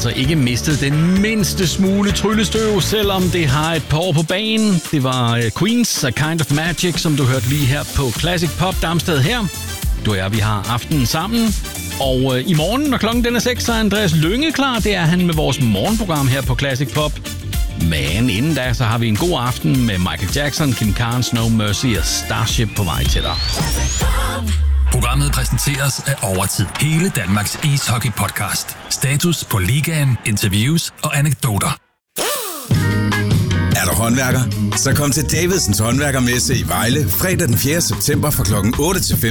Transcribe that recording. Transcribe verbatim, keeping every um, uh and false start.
altså ikke mistet den mindste smule tryllestøv, selvom det har et par år på banen. Det var Queens, A Kind of Magic, som du hørte lige her på Classic Pop Darmsted her. Du og jeg, vi har aftenen sammen. Og øh, i morgen, når klokken den er seks, så er Andreas Lynge klar. Det er han med vores morgenprogram her på Classic Pop. Men inden da, så har vi en god aften med Michael Jackson, Kim Carnes, No Mercy og Starship på vej til dig. Programmet præsenteres af Overtid. Hele Danmarks ishockey-podcast. Status på ligaen, interviews og anekdoter. Er du håndværker? Så kom til Davidsens håndværkermesse i Vejle fredag den fjerde september fra klokken otte til fem.